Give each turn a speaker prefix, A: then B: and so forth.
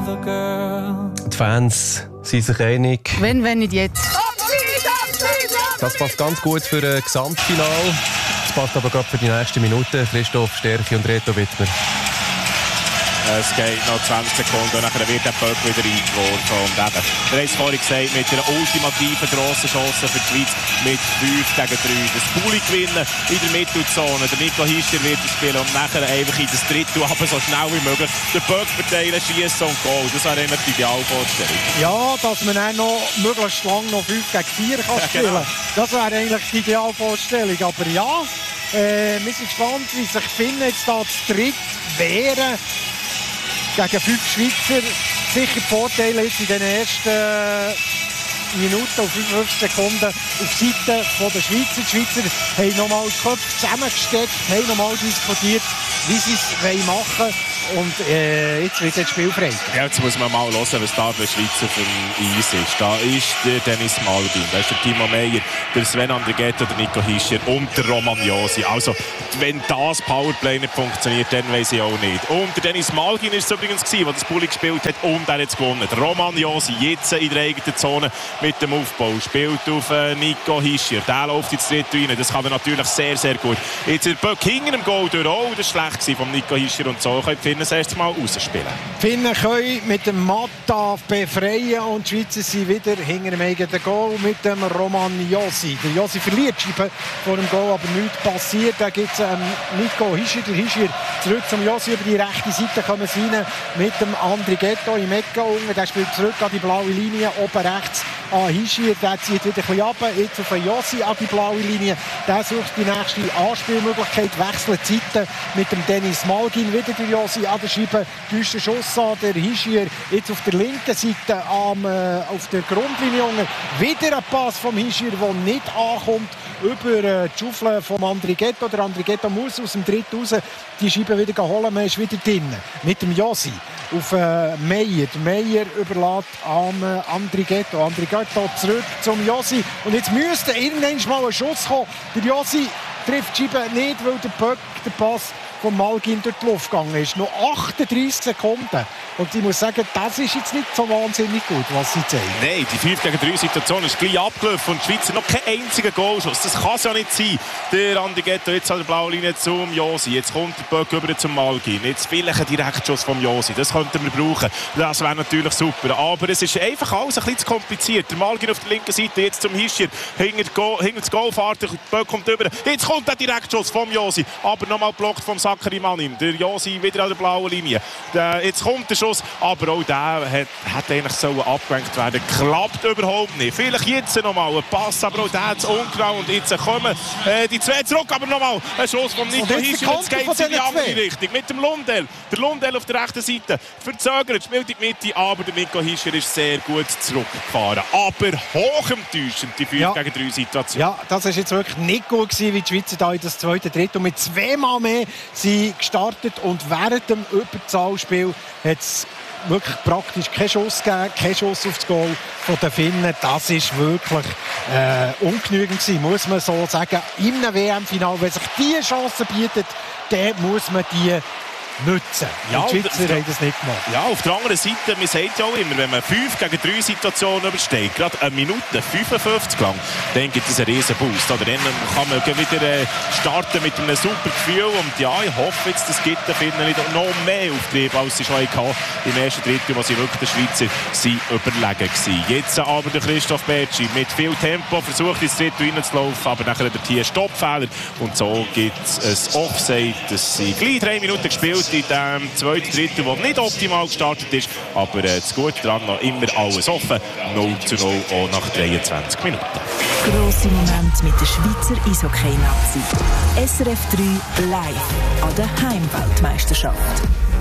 A: Die Fans sind sich einig.
B: Wenn nicht jetzt.
A: Das passt ganz gut für ein Gesamtfinale. Das passt aber gerade für die nächsten Minuten. Christoph Stärke und Reto Wittmer.
C: Es geht noch 20 Sekunden und dann wird der Böck wieder eingeworfen. Und eben, wir haben es vorhin gesagt, mit einer ultimativen grossen Chance für die Schweiz mit 5 gegen 3. Das Puli gewinnen in der Mittelzone. Der Nico Hischier wird spielen und nachher einfach in das Drittel, aber so schnell wie möglich, den Böck verteilen, schießen und Goal. Das wäre eigentlich die Idealvorstellung.
D: Ja, dass man dann noch möglichst lange noch 5 gegen 4 kann spielen kann. Das wäre eigentlich die Idealvorstellung. Aber ja, wir sind gespannt, wie sich Finnen jetzt da zu dritt wehren. Gegen 5 Schweizer sicher Vorteile jetzt in den ersten Minuten und 55 Sekunden auf Seite der Schweizer. Die Schweizer haben nochmal die Köpfe zusammengesteckt, haben nochmal diskutiert, wie sie es machen wollen. Und jetzt wird das Spiel frei.
C: Ja, jetzt muss man mal hören, was da der Schweizer für ein Eis ist. Da ist der Dennis Malgin, da ist der Timo Meyer, der Sven Andrighetto, der Nico Hischier und der Roman Josi. Also, wenn das Powerplay nicht funktioniert, dann weiss ich auch nicht. Und der Dennis Malgin war es übrigens, der das Pulli gespielt hat und er jetzt gewonnen. Der Roman Josi jetzt in der eigenen Zone mit dem Aufbau. Spielt auf Nico Hischier. Der läuft ins Dritte rein. Das kann er natürlich sehr, sehr gut. Jetzt der Böck hinter dem Goal durch. Oh, das war schlecht von Nico Hischier und so können die Finnen das erste Mal rausspielen.
D: Die Finnen können mit dem Matta befreien und die Schweizer sind wieder hinter dem eigenen Goal mit dem Roman Josi. Der Josi verliert die Scheibe vor dem Goal, aber nichts passiert. Da gibt es Nico Hischier. Der Hischier zurück zum Josi. Über die rechte Seite kommen sie rein mit dem Andrighetto im Ecke unten. Der spielt zurück an die blaue Linie, oben rechts an Hischier. Der zieht wieder ein bisschen ab. Jetzt auf den Josi an die blaue Linie. Der sucht die nächste Anspielmöglichkeit, wechselt Seiten mit dem Dennis Malgin. Wieder der Josi an der Scheibe, täuscht den Schuss an, der Hischier jetzt auf der linken Seite auf der Grundlinie unten. Wieder ein Pass vom Hischier, der nicht ankommt über die Schaufel vom Andrighetto. Der Andrighetto muss aus dem Dritt raus die Scheibe wieder holen. Man ist wieder drin mit dem Josi auf Meyer. Der Meyer überlässt am Andrighetto. Andrighetto zurück zum Josi. Und jetzt müsste irgendwann mal ein Schuss kommen. Der Josi trifft die Scheibe nicht, weil der Böck, der Pass von Malgin durch die Luft gegangen ist. Noch 38 Sekunden. Und ich muss sagen, das ist jetzt nicht so wahnsinnig gut, was sie zeigen.
C: Nein, die 5 gegen 3 Situation ist gleich abgelaufen und die Schweizer noch keinen einzigen Goalschuss. Das kann es ja nicht sein. Der Andrighetto jetzt an der blauen Linie zum Josi. Jetzt kommt der Böck über zum Malgin. Jetzt vielleicht ein Direktschuss vom Josi. Das könnten wir brauchen. Das wäre natürlich super. Aber es ist einfach alles ein bisschen zu kompliziert. Der Malgin auf der linken Seite, jetzt zum Hischier. Hinter das Goalfahrt, der Böck kommt über. Jetzt kommt der Direktschuss vom Josi. Aber nochmal blockt vom Sakari Manin. Der Josi wieder an der blauen Linie. Jetzt kommt der Schuss. Aber auch der hat eigentlich so abgelenkt werden. Klappt überhaupt nicht. Vielleicht jetzt nochmal ein Pass, aber auch der zu ungenau. Und jetzt kommen die zwei zurück, aber nochmal ein Schuss von Nico Hischier. Jetzt geht es in die andere Richtung. Mit dem Lundell. Der Lundell auf der rechten Seite. Verzögert, spielt in die Mitte, aber der Nico Hischier ist sehr gut zurückgefahren. Aber hochenttäuschend die 5 gegen 3 Situation.
D: Ja, das war jetzt wirklich nicht gut gewesen, wie die Schweizer da in das zweite Drittel. Und mit zweimal mehr sind gestartet und während dem Überzahlspiel hat es wirklich praktisch keinen Schuss gegeben, kein Schuss aufs Goal von den Finnen. Das ist wirklich ungenügend gewesen, muss man so sagen. In einem WM-Final, wenn sich diese Chance bietet, dann muss man die nutzen.
C: Ja,
D: die Schweizer haben das nicht gemacht.
C: Ja, auf der anderen Seite, man sagt ja auch immer, wenn man 5 gegen 3 Situationen übersteht, gerade eine Minute 55 lang, dann gibt es einen riesen Boost. Oder dann kann man wieder starten mit einem super Gefühl. Und ja, ich hoffe jetzt, das gibt den Finnen nicht noch mehr Auftrieb, als sie schon hatten im ersten Drittel, wo sie wirklich den Schweizer sind überlegen waren. Jetzt aber der Christoph Bertschi mit viel Tempo versucht ins Drittel reinzulaufen, aber nachher der Tier Stoppfehler. Und so gibt es ein Offside. Es sind gleich 3 Minuten gespielt in dem zweiten Drittel, der nicht optimal gestartet ist, aber das Gute daran noch immer alles offen. 0:0 auch nach 23 Minuten.
E: Grosse Momente mit der Schweizer Eishockey-Nazi. SRF 3 live an der Heimweltmeisterschaft.